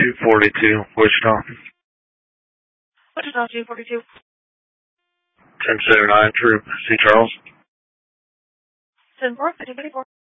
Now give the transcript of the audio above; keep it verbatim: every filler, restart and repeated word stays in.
two forty-two, Wichita. Wichita two forty-two. ten seventy-nine, Troop, C. Charles. ten four, fifty-four.